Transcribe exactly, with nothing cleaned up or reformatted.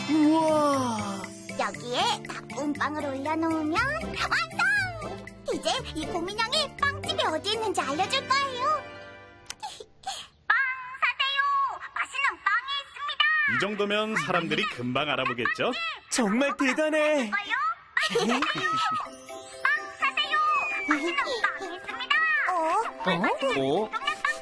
우와! 여기에 닭꿈빵을 올려놓으면 완성! 이제 이 고민형이 빵집이 어디 있는지 알려줄 거예요. 빵 사세요! 맛있는 빵이 있습니다! 이 정도면 사람들이 금방 알아보겠죠? 정말 대단해! 빵 사세요! 맛있는 빵이 있습니다! 어? 어?